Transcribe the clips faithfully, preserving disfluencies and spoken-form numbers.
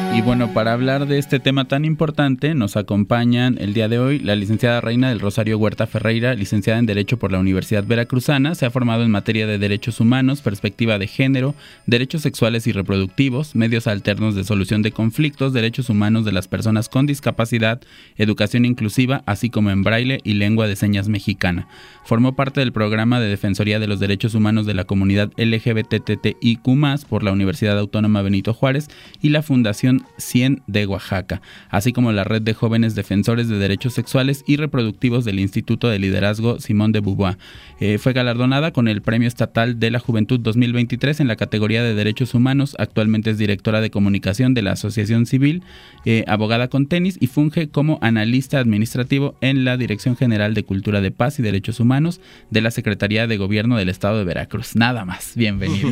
Y bueno, para hablar de este tema tan importante, nos acompañan el día de hoy la licenciada Reina del Rosario Huerta Ferreira, licenciada en Derecho por la Universidad Veracruzana. Se ha formado en materia de derechos humanos, perspectiva de género, derechos sexuales y reproductivos, medios alternos de solución de conflictos, derechos humanos de las personas con discapacidad, educación inclusiva, así como en braille y lengua de señas mexicana. Formó parte del programa de Defensoría de los Derechos Humanos de la Comunidad L G B T T I Q más, por la Universidad Autónoma Benito Juárez y la Fundación cien de Oaxaca, así como la Red de Jóvenes Defensores de Derechos Sexuales y Reproductivos del Instituto de Liderazgo Simón de Beauvoir. Eh, fue galardonada con el Premio Estatal de la Juventud dos mil veintitrés en la categoría de Derechos Humanos. Actualmente es directora de comunicación de la Asociación Civil, eh, abogada con tenis, y funge como analista administrativo en la Dirección General de Cultura de Paz y Derechos Humanos de la Secretaría de Gobierno del Estado de Veracruz. Nada más, bienvenido.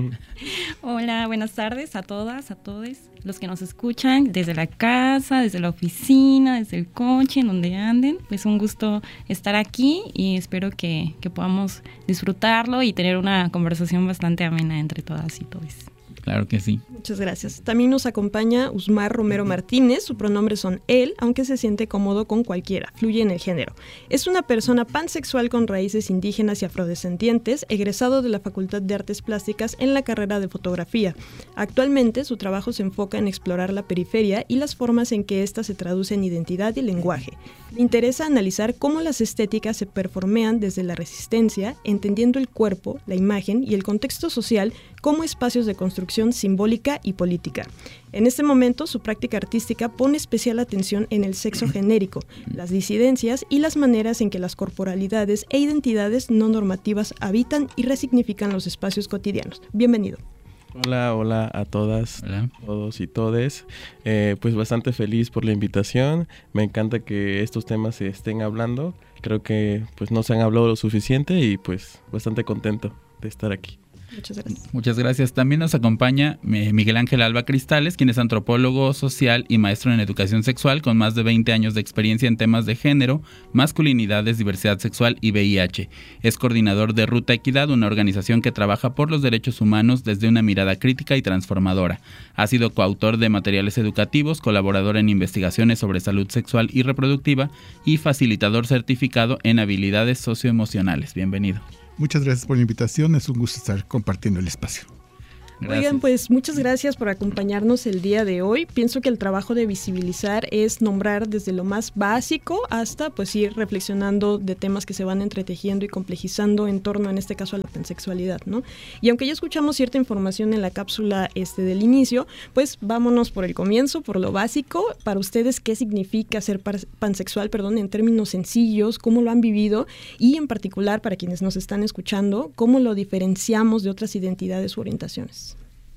Hola, buenas tardes a todas, a todos los que nos escuchan desde la casa, desde la oficina, desde el coche, en donde anden. Pues un gusto estar aquí y espero que, que podamos disfrutarlo y tener una conversación bastante amena entre todas y todos. Claro que sí. Muchas gracias. También nos acompaña Usmar Romero Martínez. Sus pronombres son él, aunque se siente cómodo con cualquiera. Fluye en el género. Es una persona pansexual con raíces indígenas y afrodescendientes, egresado de la Facultad de Artes Plásticas en la carrera de fotografía. Actualmente su trabajo se enfoca en explorar la periferia y las formas en que ésta se traduce en identidad y lenguaje. Le interesa analizar cómo las estéticas se performean desde la resistencia, entendiendo el cuerpo, la imagen y el contexto social como espacios de construcción simbólica y política. En este momento, su práctica artística pone especial atención en el sexo genérico, las disidencias y las maneras en que las corporalidades e identidades no normativas habitan y resignifican los espacios cotidianos. Bienvenido. Hola, hola a todas, hola. Todos y todes. Eh, pues bastante feliz por la invitación. Me encanta que estos temas se estén hablando. Creo que pues no se han hablado lo suficiente y pues bastante contento de estar aquí. Muchas gracias. Muchas gracias. También nos acompaña Miguel Ángel Alba Cristales, quien es antropólogo social y maestro en educación sexual con más de veinte años de experiencia en temas de género, masculinidades, diversidad sexual y V I H. Es coordinador de Ruta Equidad, una organización que trabaja por los derechos humanos desde una mirada crítica y transformadora. Ha sido coautor de materiales educativos, colaborador en investigaciones sobre salud sexual y reproductiva y facilitador certificado en habilidades socioemocionales. Bienvenido. Muchas gracias por la invitación, es un gusto estar compartiendo el espacio. Gracias. Oigan, pues muchas gracias por acompañarnos el día de hoy. Pienso que el trabajo de visibilizar es nombrar desde lo más básico hasta pues ir reflexionando de temas que se van entretejiendo y complejizando en torno, en este caso, a la pansexualidad, ¿no? Y aunque ya escuchamos cierta información en la cápsula este del inicio, pues vámonos por el comienzo, por lo básico. Para ustedes, ¿qué significa ser pansexual, perdón, en términos sencillos? ¿Cómo lo han vivido? Y en particular, para quienes nos están escuchando, ¿cómo lo diferenciamos de otras identidades u orientaciones?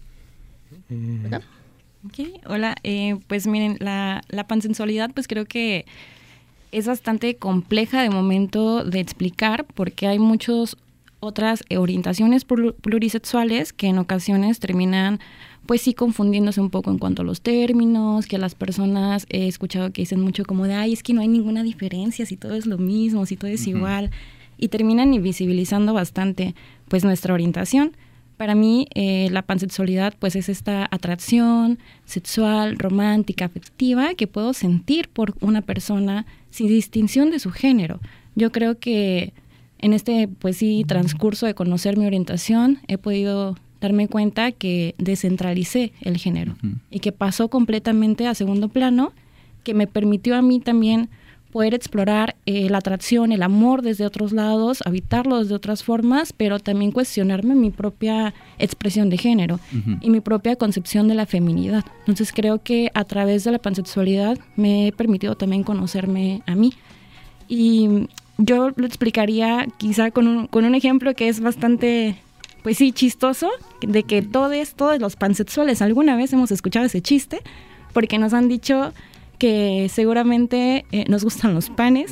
¿Hola? Okay, hola, eh, pues miren, la, la pansensualidad pues creo que es bastante compleja de momento de explicar porque hay muchas otras orientaciones plurisexuales que en ocasiones terminan pues sí confundiéndose un poco en cuanto a los términos, que las personas he escuchado que dicen mucho como de ay, es que no hay ninguna diferencia, si todo es lo mismo, si todo es uh-huh. igual, y terminan invisibilizando bastante pues nuestra orientación. Para mí, eh, la pansexualidad pues es esta atracción sexual, romántica, afectiva que puedo sentir por una persona sin distinción de su género. Yo creo que en este pues sí transcurso de conocer mi orientación he podido darme cuenta que descentralicé el género uh-huh. y que pasó completamente a segundo plano, que me permitió a mí también poder explorar eh, la atracción, el amor desde otros lados, habitarlo desde otras formas, pero también cuestionarme mi propia expresión de género uh-huh. y mi propia concepción de la feminidad. Entonces creo que a través de la pansexualidad me he permitido también conocerme a mí. Y yo lo explicaría quizá con un, con un ejemplo que es bastante, pues sí, chistoso, de que todos, todos los pansexuales alguna vez hemos escuchado ese chiste, porque nos han dicho que seguramente eh, nos gustan los panes.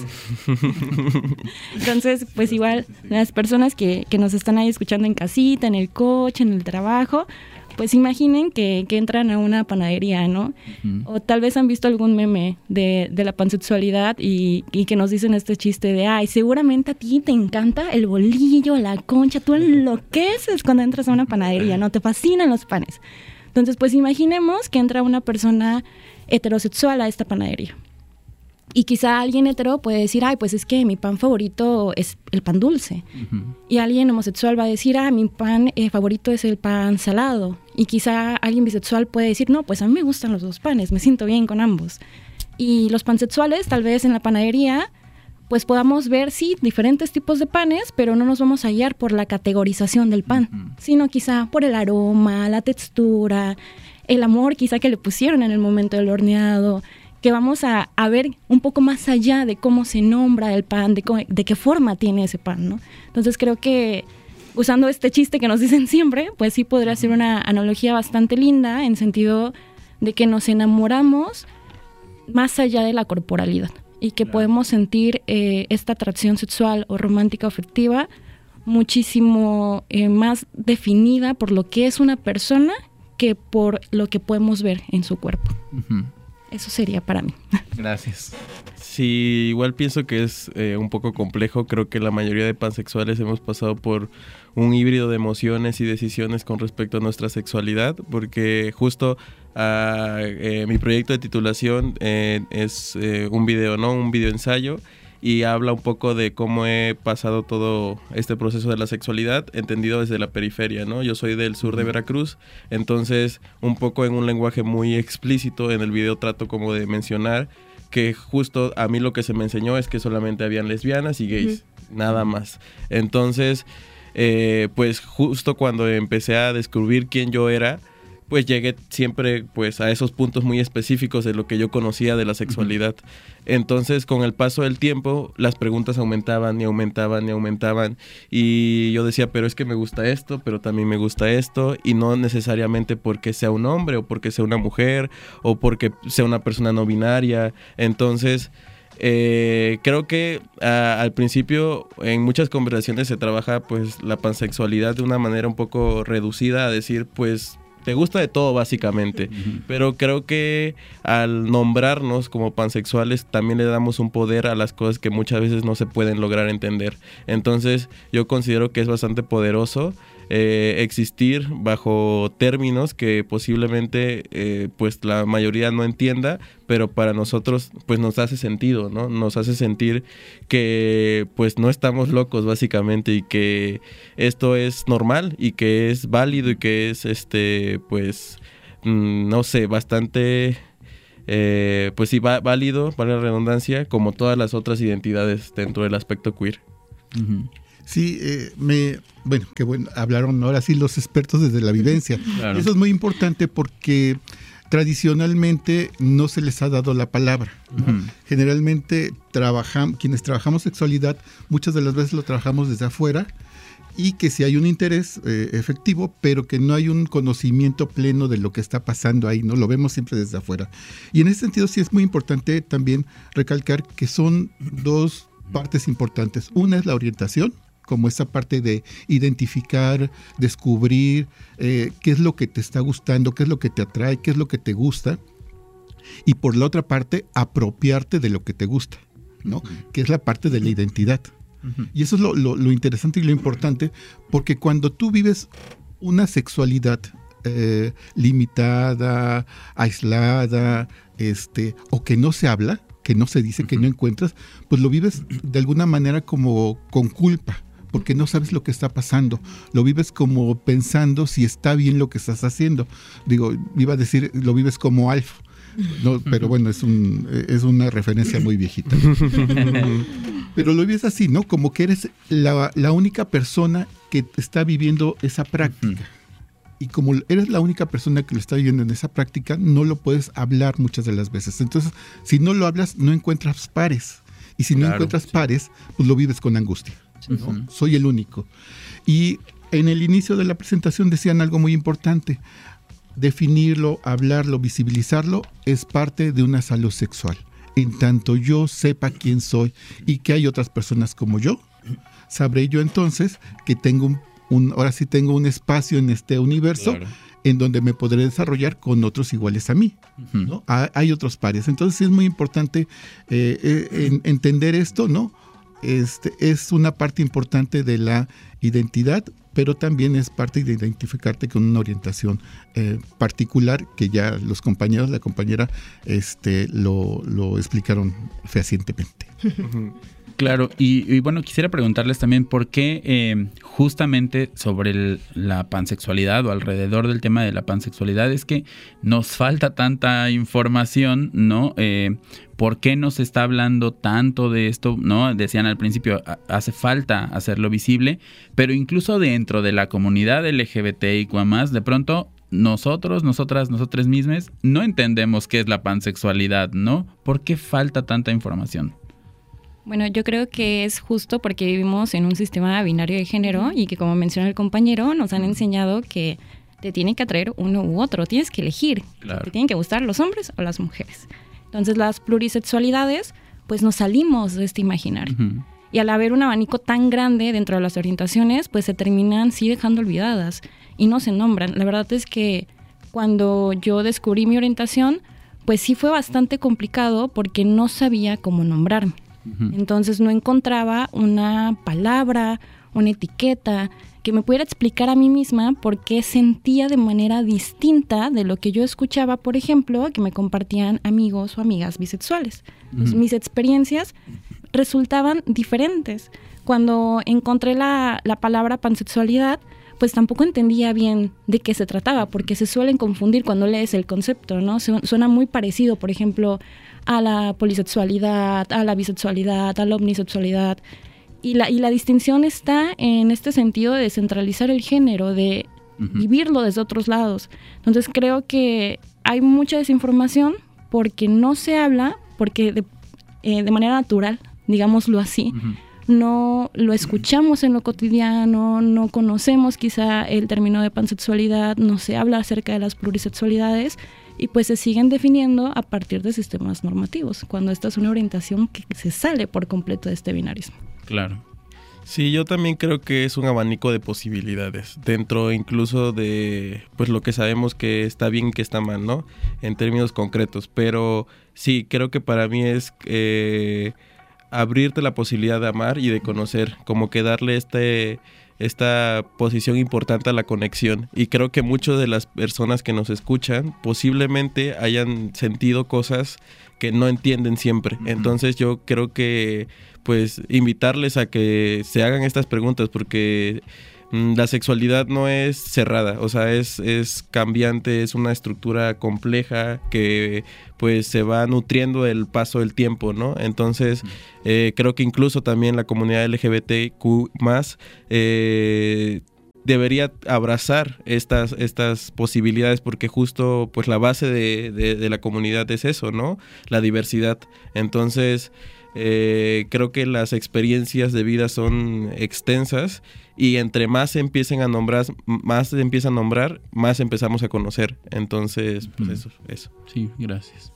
Entonces, pues igual las personas que, que nos están ahí escuchando en casita, en el coche, en el trabajo, pues imaginen que, que entran a una panadería, ¿no? Uh-huh. O tal vez han visto algún meme de, de la pansexualidad y, y que nos dicen este chiste de ay, seguramente a ti te encanta el bolillo, la concha, tú enloqueces cuando entras a una panadería, ¿no? Te fascinan los panes. Entonces, pues imaginemos que entra una persona heterosexual a esta panadería. Y quizá alguien hetero puede decir, ay, pues es que mi pan favorito es el pan dulce. Uh-huh. Y alguien homosexual va a decir, ah, mi pan eh, favorito es el pan salado. Y quizá alguien bisexual puede decir, no, pues a mí me gustan los dos panes, me siento bien con ambos. Y los pansexuales, tal vez en la panadería, pues podamos ver, sí, diferentes tipos de panes, pero no nos vamos a guiar por la categorización del pan, uh-huh. sino quizá por el aroma, la textura, el amor quizá que le pusieron en el momento del horneado, que vamos a, a ver un poco más allá de cómo se nombra el pan, de, cómo, de qué forma tiene ese pan, ¿no? Entonces creo que usando este chiste que nos dicen siempre, pues sí podría ser una analogía bastante linda en sentido de que nos enamoramos más allá de la corporalidad y que claro. podemos sentir eh, esta atracción sexual o romántica o afectiva muchísimo eh, más definida por lo que es una persona que por lo que podemos ver en su cuerpo. Uh-huh. Eso sería para mí. Gracias. Sí, igual pienso que es eh, un poco complejo. Creo que la mayoría de pansexuales hemos pasado por un híbrido de emociones y decisiones con respecto a nuestra sexualidad, porque justo uh, eh, mi proyecto de titulación eh, es eh, un video, ¿no? Un video ensayo. Y habla un poco de cómo he pasado todo este proceso de la sexualidad, entendido desde la periferia, ¿no? Yo soy del sur de Veracruz, entonces un poco en un lenguaje muy explícito en el video trato como de mencionar que justo a mí lo que se me enseñó es que solamente habían lesbianas y gays, uh-huh. nada más. Entonces, eh, pues justo cuando empecé a descubrir quién yo era, pues llegué siempre pues a esos puntos muy específicos de lo que yo conocía de la sexualidad. Uh-huh. Entonces, con el paso del tiempo, las preguntas aumentaban y aumentaban y aumentaban. Y yo decía, pero es que me gusta esto, pero también me gusta esto. Y no necesariamente porque sea un hombre o porque sea una mujer o porque sea una persona no binaria. Entonces, eh, creo que a, al principio en muchas conversaciones se trabaja pues la pansexualidad de una manera un poco reducida a decir, pues, te gusta de todo básicamente, uh-huh. pero creo que al nombrarnos como pansexuales también le damos un poder a las cosas que muchas veces no se pueden lograr entender. Entonces yo considero que es bastante poderoso eh, existir bajo términos que posiblemente eh, pues la mayoría no entienda, pero para nosotros pues nos hace sentido, ¿no? Nos hace sentir que pues no estamos locos básicamente y que esto es normal y que es válido y que es este pues mmm, no sé, bastante eh, pues sí, va, válido, vale la redundancia, como todas las otras identidades dentro del aspecto queer. Uh-huh. Sí, eh, me, bueno, qué bueno, hablaron ahora sí los expertos desde la vivencia. Claro. Eso es muy importante porque tradicionalmente no se les ha dado la palabra, ¿no? Uh-huh. Generalmente trabajamos, quienes trabajamos sexualidad, muchas de las veces lo trabajamos desde afuera y que sí hay un interés eh, efectivo, pero que no hay un conocimiento pleno de lo que está pasando ahí, ¿no? Lo vemos siempre desde afuera. Y en ese sentido sí es muy importante también recalcar que son dos partes importantes. Una es la orientación, como esa parte de identificar, descubrir eh, qué es lo que te está gustando, qué es lo que te atrae, qué es lo que te gusta. Y por la otra parte, apropiarte de lo que te gusta, ¿no? Uh-huh. Que es la parte de la identidad. Uh-huh. Y eso es lo, lo, lo interesante y lo importante, porque cuando tú vives una sexualidad eh, limitada, aislada, este, o que no se habla, que no se dice, uh-huh. que no encuentras, pues lo vives de alguna manera como con culpa, porque no sabes lo que está pasando. Lo vives como pensando si está bien lo que estás haciendo. Digo, iba a decir, lo vives como Alf, ¿no? Pero bueno, es un es una referencia muy viejita. Pero lo vives así, ¿no? Como que eres la, la única persona que está viviendo esa práctica. Y como eres la única persona que lo está viviendo en esa práctica, no lo puedes hablar muchas de las veces. Entonces, si no lo hablas, no encuentras pares. Y si claro, no encuentras sí. pares, pues lo vives con angustia, ¿no? Uh-huh. Soy el único. Y en el inicio de la presentación decían algo muy importante. Definirlo, hablarlo, visibilizarlo es parte de una salud sexual. En tanto yo sepa quién soy y que hay otras personas como yo, sabré yo entonces que tengo un, un ahora sí tengo un espacio en este universo, claro, en donde me podré desarrollar con otros iguales a mí, uh-huh. ¿no? Hay otros pares. Entonces es muy importante eh, eh, en, entender esto, ¿no? este, es una parte importante de la identidad, pero también es parte de identificarte con una orientación eh, particular que ya los compañeros, la compañera, este, lo, lo explicaron fehacientemente. Claro, y, y bueno, quisiera preguntarles también por qué eh, justamente sobre el, la pansexualidad o alrededor del tema de la pansexualidad es que nos falta tanta información, ¿no? Eh, ¿Por qué nos está hablando tanto de esto? ¿No? Decían al principio, hace falta hacerlo visible, pero incluso dentro de la comunidad L G B T I Q más, de pronto nosotros, nosotras, nosotros mismos no entendemos qué es la pansexualidad, ¿no? ¿Por qué falta tanta información? Bueno, yo creo que es justo porque vivimos en un sistema binario de género y que, como menciona el compañero, nos han enseñado que te tiene que atraer uno u otro, tienes que elegir, claro. Te tienen que gustar los hombres o las mujeres. Entonces las plurisexualidades, pues nos salimos de este imaginario. Uh-huh. Y al haber un abanico tan grande dentro de las orientaciones, pues se terminan sí dejando olvidadas y no se nombran. La verdad es que cuando yo descubrí mi orientación, pues sí fue bastante complicado porque no sabía cómo nombrarme. Entonces no encontraba una palabra, una etiqueta que me pudiera explicar a mí misma por qué sentía de manera distinta de lo que yo escuchaba, por ejemplo, que me compartían amigos o amigas bisexuales. Entonces, uh-huh. mis experiencias resultaban diferentes. Cuando encontré la, la palabra pansexualidad, pues tampoco entendía bien de qué se trataba, porque se suelen confundir cuando lees el concepto, ¿no? Suena muy parecido, por ejemplo, a la polisexualidad, a la bisexualidad, a la omnisexualidad. Y la, y la distinción está en este sentido de descentralizar el género, de uh-huh. vivirlo desde otros lados. Entonces creo que hay mucha desinformación porque no se habla, porque de, eh, de manera natural, digámoslo así, uh-huh. no lo escuchamos en lo cotidiano, no conocemos quizá el término de pansexualidad, no se habla acerca de las plurisexualidades y pues se siguen definiendo a partir de sistemas normativos, cuando esta es una orientación que se sale por completo de este binarismo. Claro. Sí, yo también creo que es un abanico de posibilidades, dentro incluso de pues lo que sabemos que está bien y que está mal, ¿no? En términos concretos, pero sí, creo que para mí es eh, abrirte la posibilidad de amar y de conocer, como que darle este... esta posición importante a la conexión, y creo que muchas de las personas que nos escuchan posiblemente hayan sentido cosas que no entienden siempre. Uh-huh. Entonces yo creo que pues invitarles a que se hagan estas preguntas, porque mmm, la sexualidad no es cerrada, o sea, es, es cambiante, es una estructura compleja que pues se va nutriendo el paso del tiempo, ¿no? Entonces, eh, creo que incluso también la comunidad L G B T Q más, eh, debería abrazar estas, estas posibilidades, porque justo pues la base de, de, de la comunidad es eso, ¿no? La diversidad. Entonces, eh, creo que las experiencias de vida son extensas, y entre más se empiecen a nombrar, más se empieza a nombrar, más empezamos a conocer. Entonces, pues eso, eso. Sí, gracias.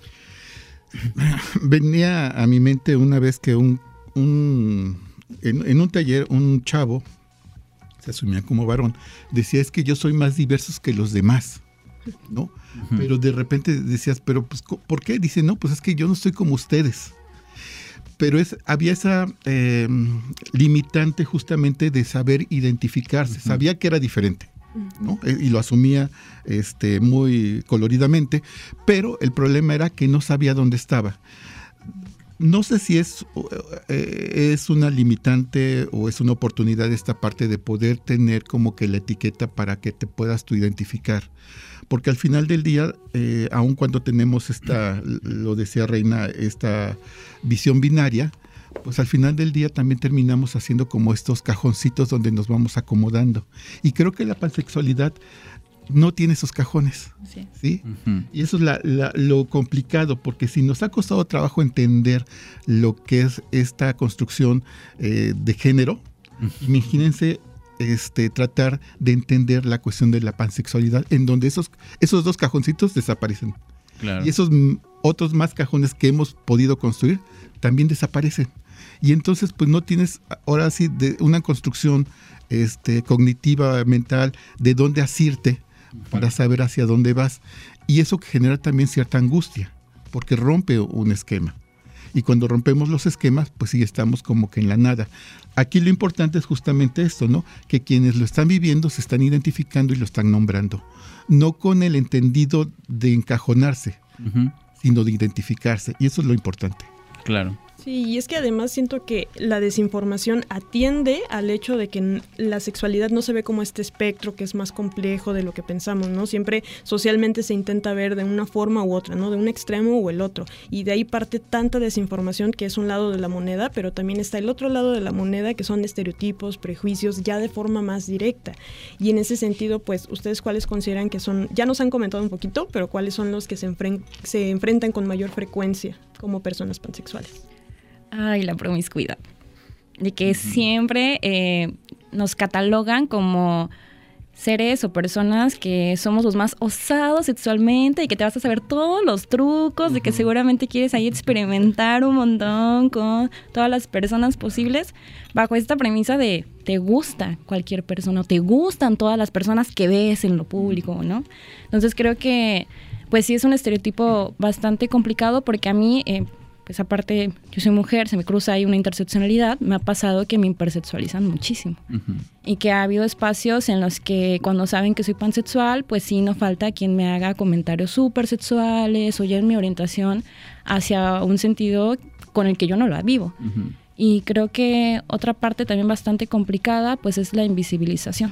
Venía a mi mente una vez que un, un en, en un taller un chavo, se asumía como varón, decía, es que yo soy más diverso que los demás, ¿no? Uh-huh. Pero de repente decías, pero pues, ¿por qué? Dice, no, pues es que yo no soy como ustedes. Pero es, había esa eh, limitante justamente de saber identificarse. Uh-huh. Sabía que era diferente, ¿no? Y lo asumía este, muy coloridamente, pero el problema era que no sabía dónde estaba. No sé si es, eh, es una limitante o es una oportunidad esta parte de poder tener como que la etiqueta para que te puedas tú identificar. Porque al final del día, eh, aun cuando tenemos esta, lo decía Reina, esta visión binaria, pues al final del día también terminamos haciendo como estos cajoncitos donde nos vamos acomodando. Y creo que la pansexualidad no tiene esos cajones, sí, ¿sí? Uh-huh. Y eso es la, la, lo complicado, porque si nos ha costado trabajo entender lo que es esta construcción eh, de género, uh-huh. imagínense este, tratar de entender la cuestión de la pansexualidad, en donde esos, esos dos cajoncitos desaparecen. Claro. Y esos otros más cajones que hemos podido construir también desaparecen. Y entonces pues no tienes ahora sí de una construcción este, cognitiva, mental, de dónde asirte para saber hacia dónde vas. Y eso genera también cierta angustia, porque rompe un esquema. Y cuando rompemos los esquemas, pues sí estamos como que en la nada. Aquí lo importante es justamente esto, ¿no? Que quienes lo están viviendo se están identificando y lo están nombrando. No con el entendido de encajonarse, uh-huh. sino de identificarse. Y eso es lo importante. Claro. Sí, y es que además siento que la desinformación atiende al hecho de que la sexualidad no se ve como este espectro que es más complejo de lo que pensamos, ¿no? Siempre socialmente se intenta ver de una forma u otra, ¿no? De un extremo o el otro. Y de ahí parte tanta desinformación que es un lado de la moneda, pero también está el otro lado de la moneda que son estereotipos, prejuicios, ya de forma más directa. Y en ese sentido, pues, ¿ustedes cuáles consideran que son, ya nos han comentado un poquito, pero cuáles son los que se, enfren- se enfrentan con mayor frecuencia como personas pansexuales? Ay, la promiscuidad. De que uh-huh. siempre eh, nos catalogan como seres o personas que somos los más osados sexualmente y que te vas a saber todos los trucos, uh-huh. de que seguramente quieres ahí experimentar un montón con todas las personas posibles, bajo esta premisa de te gusta cualquier persona, o te gustan todas las personas que ves en lo público, ¿no? Entonces creo que pues sí es un estereotipo bastante complicado porque a mí... Eh, pues aparte, yo soy mujer, se me cruza ahí una interseccionalidad, me ha pasado que me hipersexualizan muchísimo. Uh-huh. Y que ha habido espacios en los que cuando saben que soy pansexual, pues sí, no falta quien me haga comentarios súper sexuales o ya en mi orientación hacia un sentido con el que yo no la vivo. Uh-huh. Y creo que otra parte también bastante complicada, pues es la invisibilización.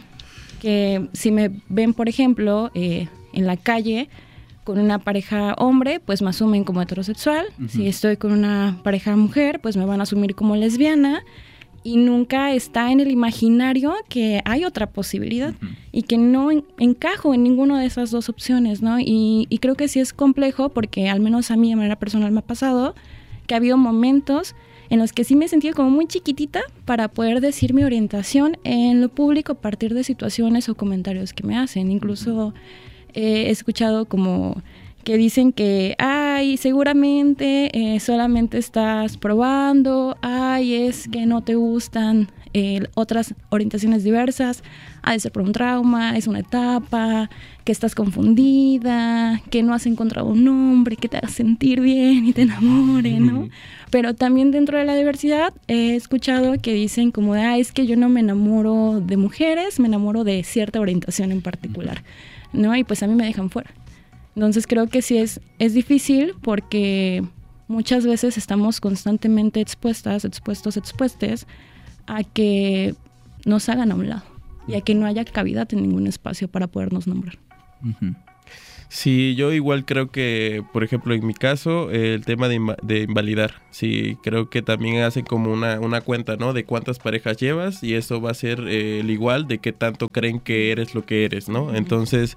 Que si me ven, por ejemplo, eh, en la calle... con una pareja hombre, pues me asumen como heterosexual. Uh-huh. Si estoy con una pareja mujer, pues me van a asumir como lesbiana. Y nunca está en el imaginario que hay otra posibilidad uh-huh. y que no en, encajo en ninguna de esas dos opciones, ¿no? Y, y creo que sí es complejo porque al menos a mí de manera personal me ha pasado que ha habido momentos en los que sí me he sentido como muy chiquitita para poder decir mi orientación en lo público a partir de situaciones o comentarios que me hacen. Incluso... Uh-huh. He escuchado como que dicen que, ay, seguramente eh, solamente estás probando, ay, es que no te gustan eh, otras orientaciones diversas, ha de ser por un trauma, es una etapa, que estás confundida, que no has encontrado un hombre que te haga sentir bien y te enamore, ¿no? Pero también dentro de la diversidad he escuchado que dicen como de, ah, es que yo no me enamoro de mujeres, me enamoro de cierta orientación en particular, ¿no? Y pues a mí me dejan fuera. Entonces creo que sí es, es difícil porque muchas veces estamos constantemente expuestas, expuestos, expuestes a que nos hagan a un lado y a que no haya cavidad en ningún espacio para podernos nombrar. Uh-huh. Sí, yo igual creo que, por ejemplo, en mi caso, eh, el tema de, inv- de invalidar, sí, creo que también hacen como una, una cuenta, ¿no? De cuántas parejas llevas y eso va a ser eh, el igual de qué tanto creen que eres lo que eres, ¿no? Entonces,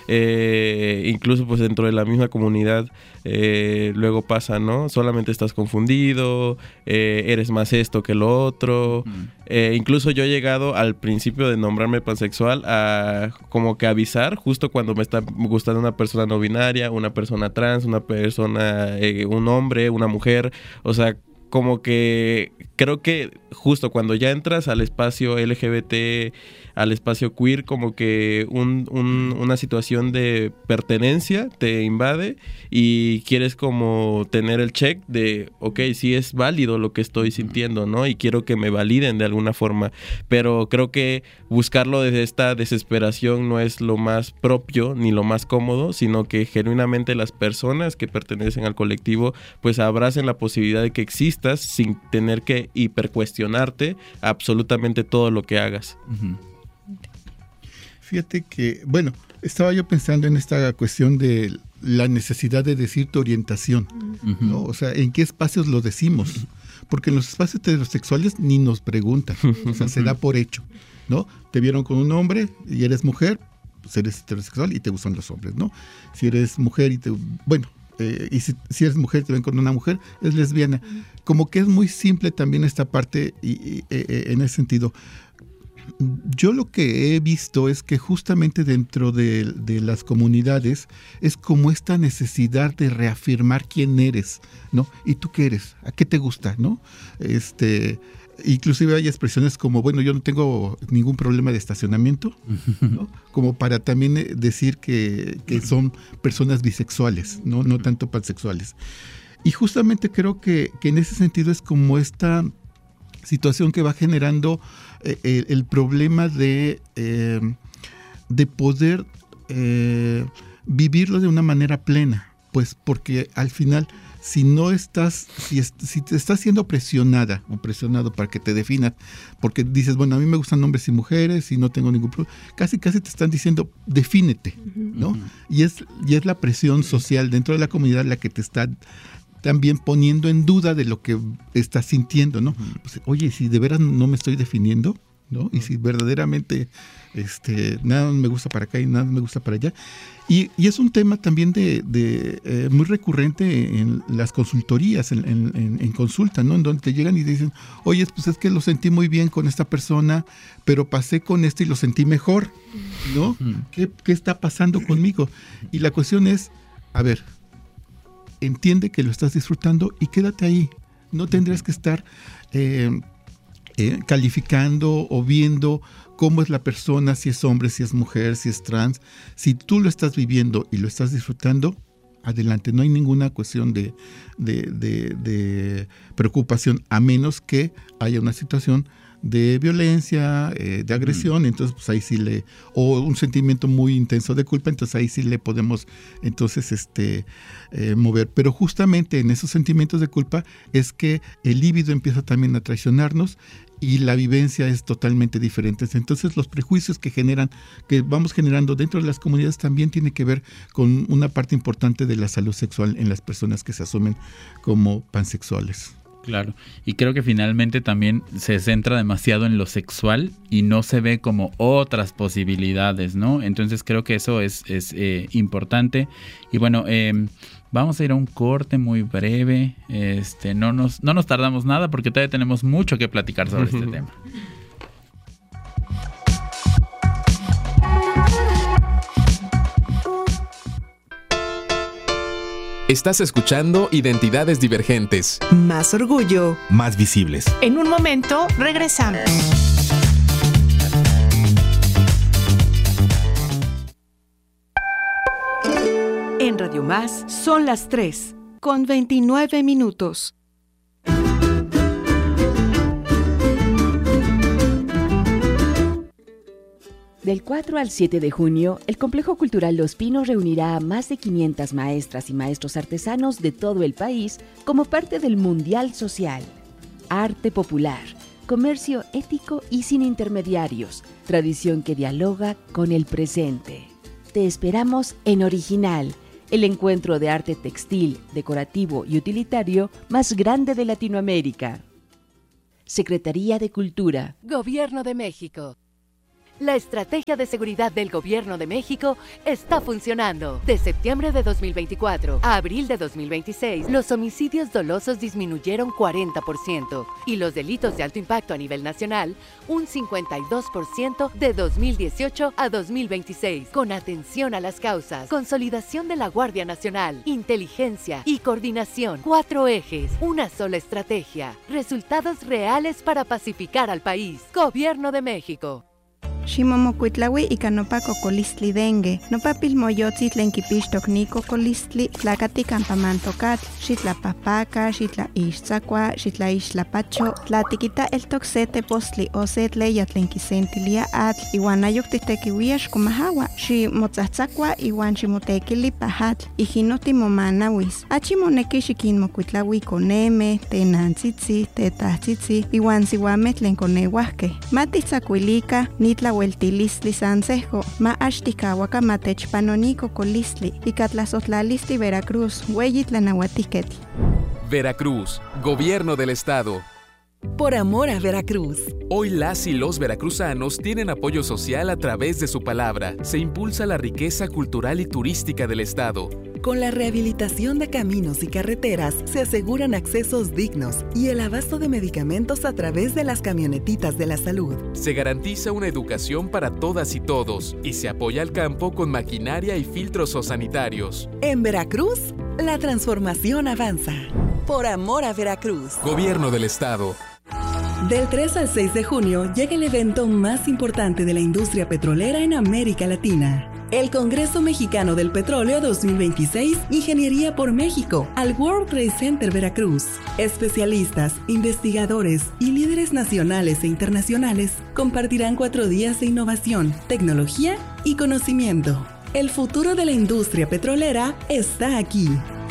eh, incluso pues dentro de la misma comunidad, eh, luego pasa, ¿no? Solamente estás confundido, eh, eres más esto que lo otro. Mm. Eh, incluso yo he llegado al principio de nombrarme pansexual a como que avisar justo cuando me está gustando una persona no binaria, una persona trans, una persona, eh, un hombre, una mujer, o sea, como que creo que justo cuando ya entras al espacio L G B T, al espacio queer, como que un, un, una situación de pertenencia te invade y quieres como tener el check de, ok, sí es válido lo que estoy sintiendo, ¿no? Y quiero que me validen de alguna forma, pero creo que buscarlo desde esta desesperación no es lo más propio ni lo más cómodo, sino que genuinamente las personas que pertenecen al colectivo pues abracen la posibilidad de que existas sin tener que hipercuestionarte absolutamente todo lo que hagas. Uh-huh. Fíjate que, bueno, estaba yo pensando en esta cuestión de la necesidad de decir tu orientación, uh-huh. ¿no? O sea, ¿en qué espacios lo decimos? Porque en los espacios heterosexuales ni nos preguntan, o sea, se da por hecho, ¿no? Te vieron con un hombre y eres mujer, pues eres heterosexual y te gustan los hombres, ¿no? Si eres mujer y te... Bueno, eh, y si, si eres mujer y te ven con una mujer, es lesbiana. Como que es muy simple también esta parte y, y, eh, en ese sentido. Yo lo que he visto es que justamente dentro de, de las comunidades es como esta necesidad de reafirmar quién eres, ¿no? ¿Y tú qué eres? ¿A qué te gusta, no? Este, inclusive hay expresiones como, bueno, yo no tengo ningún problema de estacionamiento, ¿no? Como para también decir que, que son personas bisexuales, ¿no? No tanto pansexuales. Y justamente creo que, que en ese sentido es como esta situación que va generando eh, el, el problema de, eh, de poder eh, vivirlo de una manera plena, pues porque al final si no estás, si, es, si te estás siendo presionada o presionado para que te definas, porque dices, bueno, a mí me gustan hombres y mujeres y no tengo ningún problema, casi casi te están diciendo, defínete, ¿no? Uh-huh. Y es, y es la presión social dentro de la comunidad la que te está también poniendo en duda de lo que estás sintiendo, ¿no? Uh-huh. Pues, oye, si de veras no me estoy definiendo, ¿no? Uh-huh. Y si verdaderamente este, nada me gusta para acá y nada me gusta para allá. Y, y es un tema también de, de eh, muy recurrente en las consultorías, en, en, en consulta, ¿no? En donde te llegan y dicen, oye, pues es que lo sentí muy bien con esta persona, pero pasé con este y lo sentí mejor, ¿no? Uh-huh. ¿Qué, qué está pasando conmigo? Y la cuestión es, a ver, entiende que lo estás disfrutando y quédate ahí. No tendrías que estar eh, eh, calificando o viendo cómo es la persona, si es hombre, si es mujer, si es trans. Si tú lo estás viviendo y lo estás disfrutando, adelante. No hay ninguna cuestión de, de, de, de preocupación, a menos que haya una situación de violencia, eh, de agresión, mm. entonces pues ahí sí le, o un sentimiento muy intenso de culpa, entonces ahí sí le podemos entonces este eh, mover. Pero justamente en esos sentimientos de culpa es que el líbido empieza también a traicionarnos y la vivencia es totalmente diferente. Entonces los prejuicios que generan, que vamos generando dentro de las comunidades también tiene que ver con una parte importante de la salud sexual en las personas que se asumen como pansexuales. Claro, y creo que finalmente también se centra demasiado en lo sexual y no se ve como otras posibilidades, ¿no? Entonces creo que eso es, es eh, importante. Y bueno, eh, vamos a ir a un corte muy breve. Este, no nos, no nos tardamos nada porque todavía tenemos mucho que platicar sobre este tema. Estás escuchando Identidades Divergentes. Más orgullo. Más visibles. En un momento, regresamos. En Radio Más son las tres, con veintinueve minutos. Del cuatro al siete de junio, el Complejo Cultural Los Pinos reunirá a más de quinientas maestras y maestros artesanos de todo el país como parte del Mundial Social. Arte popular, comercio ético y sin intermediarios, tradición que dialoga con el presente. Te esperamos en Original, el encuentro de arte textil, decorativo y utilitario más grande de Latinoamérica. Secretaría de Cultura. Gobierno de México. La estrategia de seguridad del Gobierno de México está funcionando. De septiembre de dos mil veinticuatro a abril de dos mil veintiséis, los homicidios dolosos disminuyeron cuarenta por ciento y los delitos de alto impacto a nivel nacional un cincuenta y dos por ciento de dos mil dieciocho a dos mil veintiséis. Con atención a las causas, consolidación de la Guardia Nacional, inteligencia y coordinación. Cuatro ejes, una sola estrategia. Resultados reales para pacificar al país. Gobierno de México. Ximomocuitlaui ika nopa kokolistli dengue, nopa pilmoyotzi tlen kipixtok ni kokolistli tlakati kampamantokatl, xitlapapaka, xitlaixtzakua, xitlaixtlapacho, tlatikita eltok se tepostli o se tleya tlen kisentilia atl, iwan ayok titekiuia xkomahawa, ximotzatzakua iwan ximotekili pahatl, ijino timomanawis. Achi moneki xikinmokuitlaui koneme, tenantzitzi, tetahtzitzi, iwan siuameh tlen koneuahkeh. Matitzakuilika, nitla Hueltilistli Sansejo, ma Ashtikawaka Matechpanonico Colistli, y Catlazotlalisti Veracruz, Hueyitlanauatiquetl. Veracruz, Gobierno del Estado. Por amor a Veracruz. Hoy las y los veracruzanos tienen apoyo social a través de su palabra. Se impulsa la riqueza cultural y turística del Estado. Con la rehabilitación de caminos y carreteras se aseguran accesos dignos y el abasto de medicamentos a través de las camionetitas de la salud. Se garantiza una educación para todas y todos y se apoya al campo con maquinaria y filtros sanitarios. En Veracruz, la transformación avanza. Por amor a Veracruz. Gobierno del Estado. Del tres al seis de junio llega el evento más importante de la industria petrolera en América Latina. el Congreso Mexicano del Petróleo dos mil veintiséis, Ingeniería por México, al World Trade Center Veracruz. Especialistas, investigadores y líderes nacionales e internacionales compartirán cuatro días de innovación, tecnología y conocimiento. El futuro de la industria petrolera está aquí.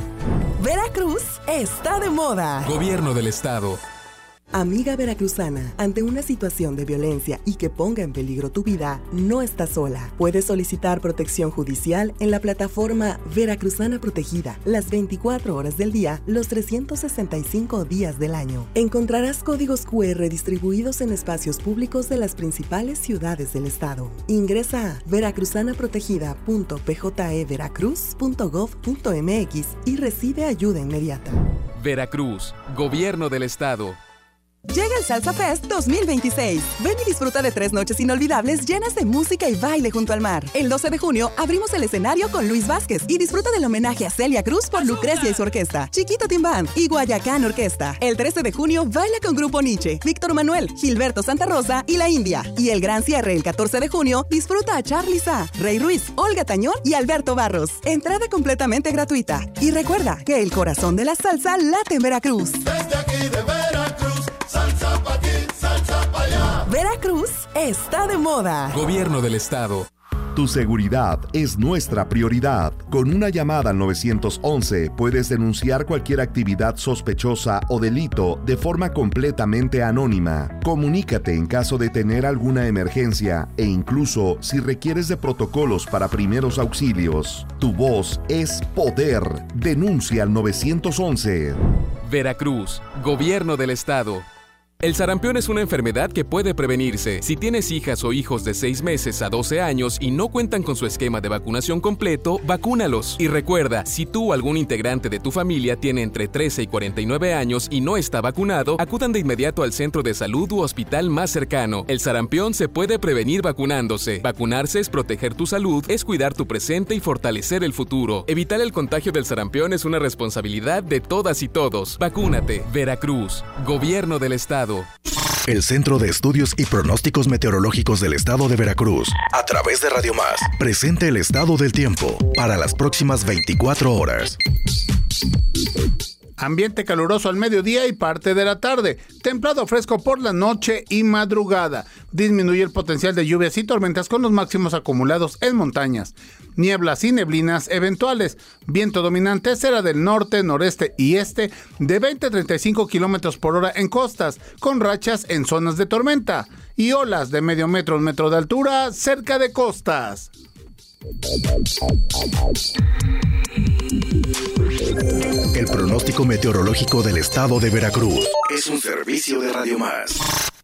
Veracruz está de moda. Gobierno del Estado. Amiga veracruzana, ante una situación de violencia y que ponga en peligro tu vida, no estás sola. Puedes solicitar protección judicial en la plataforma Veracruzana Protegida, las veinticuatro horas del día, los trescientos sesenta y cinco días del año. Encontrarás códigos cu erre distribuidos en espacios públicos de las principales ciudades del estado. Ingresa a veracruzana protegida punto p j e veracruz punto gov punto m x y recibe ayuda inmediata. Veracruz, Gobierno del Estado. Llega el Salsa Fest dos mil veintiséis. Ven y disfruta de tres noches inolvidables llenas de música y baile junto al mar. El doce de junio abrimos el escenario con Luis Vázquez y disfruta del homenaje a Celia Cruz por Lucrecia y su orquesta, Chiquito Team Band y Guayacán Orquesta. El trece de junio baila con Grupo Nietzsche, Víctor Manuel, Gilberto Santa Rosa y La India. Y el gran cierre el catorce de junio disfruta a Charly Sa, Rey Ruiz, Olga Tañón y Alberto Barros. Entrada completamente gratuita. Y recuerda que el corazón de la salsa late en Veracruz. Desde aquí de Veracruz, salsa pa' aquí, salsa pa' allá. Veracruz está de moda. Gobierno del Estado. Tu seguridad es nuestra prioridad. Con una llamada al nueve once puedes denunciar cualquier actividad sospechosa o delito de forma completamente anónima. Comunícate en caso de tener alguna emergencia e incluso si requieres de protocolos para primeros auxilios. Tu voz es poder. Denuncia al nueve once. Veracruz, Gobierno del Estado. El sarampión es una enfermedad que puede prevenirse. Si tienes hijas o hijos de seis meses a doce años y no cuentan con su esquema de vacunación completo, vacúnalos. Y recuerda, si tú o algún integrante de tu familia tiene entre trece y cuarenta y nueve años y no está vacunado, acudan de inmediato al centro de salud u hospital más cercano. El sarampión se puede prevenir vacunándose. Vacunarse es proteger tu salud, es cuidar tu presente y fortalecer el futuro. Evitar el contagio del sarampión es una responsabilidad de todas y todos. Vacúnate. Veracruz, Gobierno del Estado. El Centro de Estudios y Pronósticos Meteorológicos del Estado de Veracruz, a través de Radio Más, presenta el estado del tiempo para las próximas veinticuatro horas. Ambiente caluroso al mediodía y parte de la tarde. Templado fresco por la noche y madrugada. Disminuye el potencial de lluvias y tormentas con los máximos acumulados en montañas. Nieblas y neblinas eventuales. Viento dominante será del norte, noreste y este de veinte a treinta y cinco kilómetros por hora en costas, con rachas en zonas de tormenta. Y olas de medio metro a un metro de altura cerca de costas. El pronóstico meteorológico del Estado de Veracruz es un servicio de Radio Más.